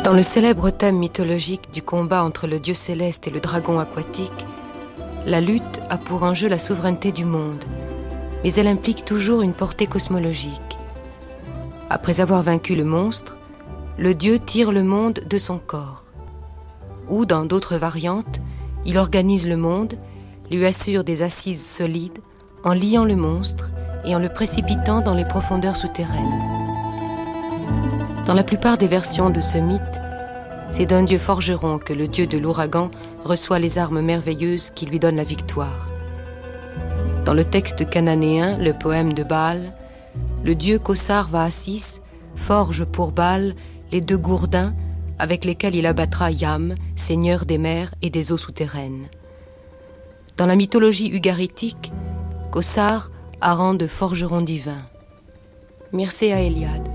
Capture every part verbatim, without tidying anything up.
Dans le célèbre thème mythologique du combat entre le dieu céleste et le dragon aquatique, la lutte a pour enjeu la souveraineté du monde, mais elle implique toujours une portée cosmologique. Après avoir vaincu le monstre, le dieu tire le monde de son corps. Ou, dans d'autres variantes, il organise le monde, lui assure des assises solides, en liant le monstre et en le précipitant dans les profondeurs souterraines. Dans la plupart des versions de ce mythe, c'est d'un dieu forgeron que le dieu de l'ouragan reçoit les armes merveilleuses qui lui donnent la victoire. Dans le texte cananéen, le poème de Baal, le dieu Kossar Vaasis forge pour Baal les deux gourdins avec lesquels il abattra Yam, seigneur des mers et des eaux souterraines. Dans la mythologie ugaritique, Kossar a rang de forgeron divin. Mircea Eliade.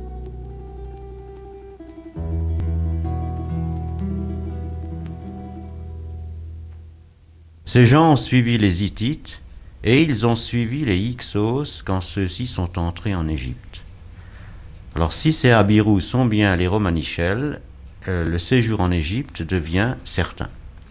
Ces gens ont suivi les Hittites et ils ont suivi les Hyksos quand ceux-ci sont entrés en Égypte. Alors si ces Abirous sont bien les Romanichels, euh, le séjour en Égypte devient certain.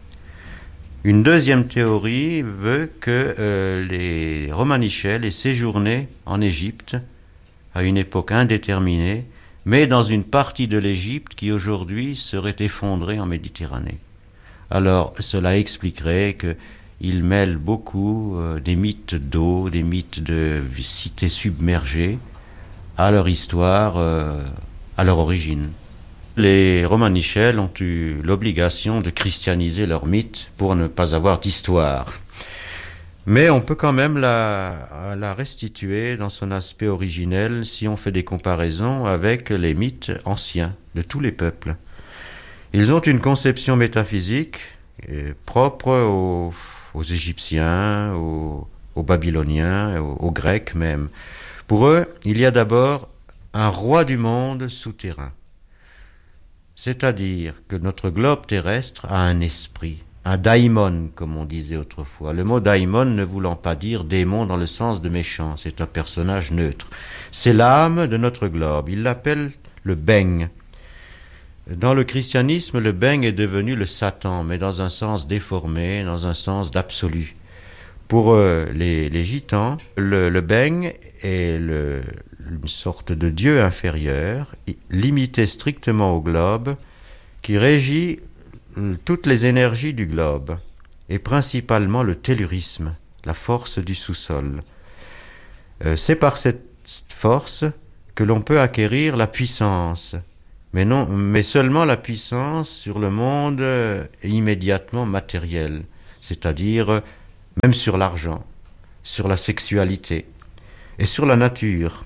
Une deuxième théorie veut que euh, les Romanichels aient séjourné en Égypte à une époque indéterminée, mais dans une partie de l'Égypte qui aujourd'hui serait effondrée en Méditerranée. Alors cela expliquerait qu'ils mêlent beaucoup euh, des mythes d'eau, des mythes de cités submergées à leur histoire, euh, à leur origine. Les Romanichels ont eu l'obligation de christianiser leur mythe pour ne pas avoir d'histoire. Mais on peut quand même la, la restituer dans son aspect originel si on fait des comparaisons avec les mythes anciens de tous les peuples. Ils ont une conception métaphysique euh, propre aux, aux Égyptiens, aux, aux Babyloniens, aux, aux Grecs même. Pour eux, il y a d'abord un roi du monde souterrain. C'est-à-dire que notre globe terrestre a un esprit, un daimon, comme on disait autrefois. Le mot daimon ne voulant pas dire démon dans le sens de méchant, c'est un personnage neutre. C'est l'âme de notre globe, il l'appelle le Beng. Dans le christianisme, le Beng est devenu le Satan, mais dans un sens déformé, dans un sens d'absolu. Pour euh, les, les gitans, le, le Beng est le, une sorte de dieu inférieur, limité strictement au globe, qui régit toutes les énergies du globe, et principalement le tellurisme, la force du sous-sol. Euh, c'est par cette force que l'on peut acquérir la puissance, mais, non, mais seulement la puissance sur le monde euh, immédiatement matériel, c'est-à-dire euh, même sur l'argent, sur la sexualité et sur la nature.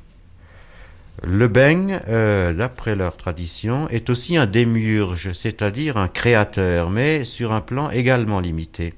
Le Beng, euh, d'après leur tradition, est aussi un démiurge, c'est-à-dire un créateur, mais sur un plan également limité.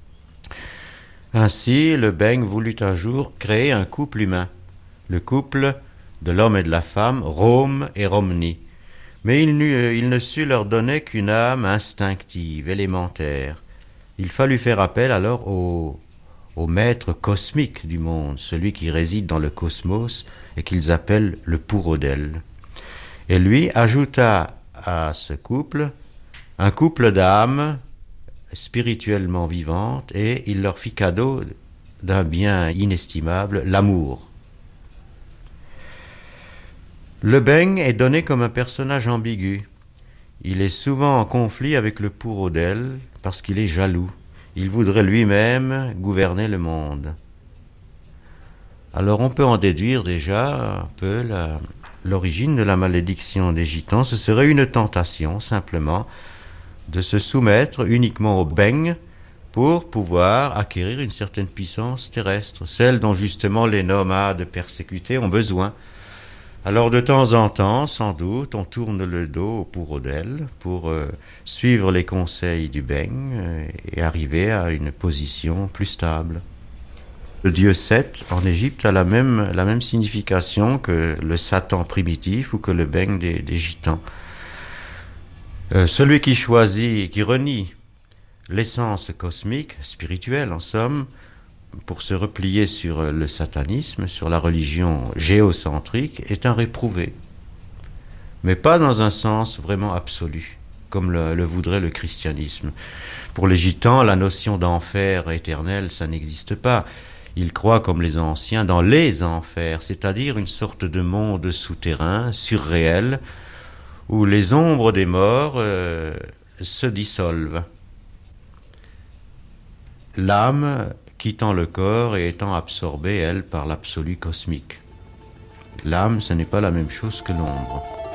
Ainsi, le Beng voulut un jour créer un couple humain, le couple de l'homme et de la femme, Rome et Romni. Mais il, il ne sut leur donner qu'une âme instinctive, élémentaire. Il fallut faire appel alors au, au maître cosmique du monde, celui qui réside dans le cosmos et qu'ils appellent le Pourodel. Et lui ajouta à ce couple un couple d'âmes spirituellement vivantes et il leur fit cadeau d'un bien inestimable, l'amour. Le Beng est donné comme un personnage ambigu. Il est souvent en conflit avec le Pourodel parce qu'il est jaloux. Il voudrait lui-même gouverner le monde. Alors on peut en déduire déjà un peu la, l'origine de la malédiction des Gitans. Ce serait une tentation simplement de se soumettre uniquement au Beng pour pouvoir acquérir une certaine puissance terrestre, celle dont justement les nomades persécutés ont besoin. Alors de temps en temps, sans doute, on tourne le dos au Pourodel pour euh, suivre les conseils du Beng euh, et arriver à une position plus stable. Le dieu Seth en Égypte a la même, la même signification que le Satan primitif ou que le Beng des, des Gitans. Euh, celui qui choisit, qui renie l'essence cosmique, spirituelle en somme, pour se replier sur le satanisme, sur la religion géocentrique, est un réprouvé. mais pas dans un sens vraiment absolu, comme le, le voudrait le christianisme. Pour les gitans, la notion d'enfer éternel, ça n'existe pas. Ils croient, comme les anciens, dans les enfers, c'est-à-dire une sorte de monde souterrain, surréel, où les ombres des morts euh, se dissolvent. L'âme quittant le corps et étant absorbée, elle, par l'absolu cosmique. L'âme, ce n'est pas la même chose que l'ombre.